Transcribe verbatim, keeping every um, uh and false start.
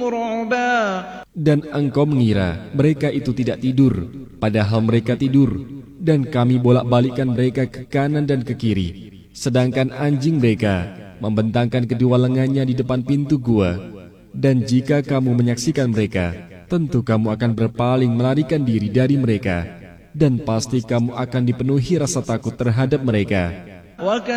رعبا. Dan engkau mengira mereka itu tidak tidur, padahal mereka tidur, dan kami bolak-balikkan mereka ke kanan dan ke kiri. Sedangkan anjing mereka membentangkan kedua lengannya di depan pintu gua. Dan jika kamu menyaksikan mereka, tentu kamu akan berpaling melarikan diri dari mereka, dan pasti kamu akan dipenuhi rasa takut terhadap mereka.